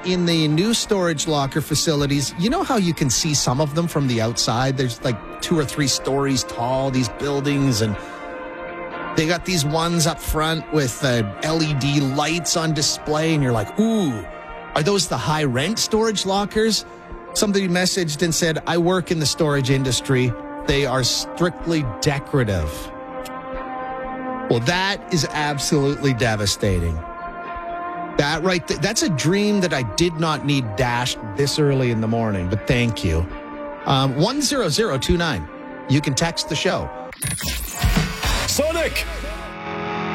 in the new storage locker facilities, you know how you can see some of them from the outside? There's like 2 or 3 stories tall, these buildings, and they got these ones up front with LED lights on display, and you're like, ooh, are those the high rent storage lockers? Somebody messaged and said, I work in the storage industry. They are strictly decorative. Well, that is absolutely devastating. That that's a dream that I did not need dashed this early in the morning, but thank you. 10029. You can text the show. Sonic